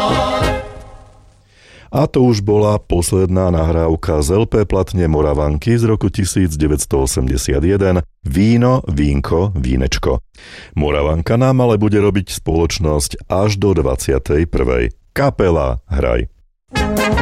A to už bola posledná nahrávka z LP platne Moravanky z roku 1981 Víno, vínko, vínečko. Moravanka nám ale bude robiť spoločnosť až do 21. Kapela Hraj.